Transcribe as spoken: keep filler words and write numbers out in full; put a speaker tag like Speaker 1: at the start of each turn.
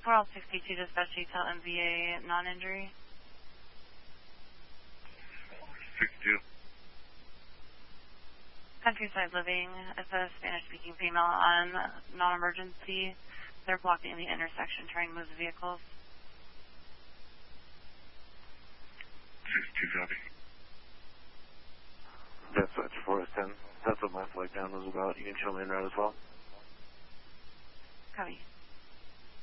Speaker 1: Coral sixty-two dispatch detail M V A non-injury.
Speaker 2: sixty-two.
Speaker 1: Countryside Living, it's a Spanish-speaking female on non-emergency. They're blocking the intersection, trying to move the vehicles.
Speaker 2: sixty-two copy.
Speaker 3: Dispatch four ten. That's what my flight down was about. You can show me in route as well.
Speaker 1: Copy.